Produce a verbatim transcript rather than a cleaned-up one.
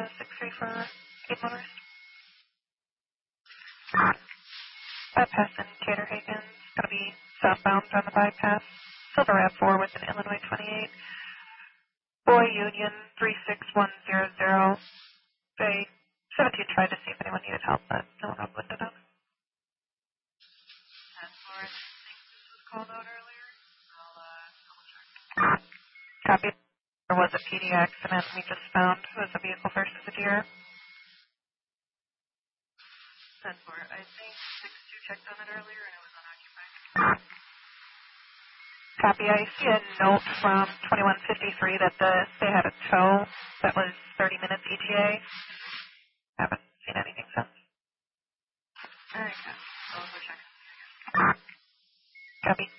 six three for eight motorist. Bypass in Caterhagen. It's going to be southbound on the bypass. Silver R A V four with an Illinois twenty-eight. Boy Union three six one zero zero. They seventeen tried to see if anyone needed help, but no one opened it up. That's for it. I think this was called out earlier. I'll, uh, double check. Copy. There was a P D accident we just found. It was a vehicle versus a deer. That's for it. I think six two checked on it earlier and it was unoccupied. Copy. I see a note from twenty-one fifty-three that the they had a tow that was thirty minutes E T A. Haven't seen anything since. Alright, yeah. I'll go check. Copy.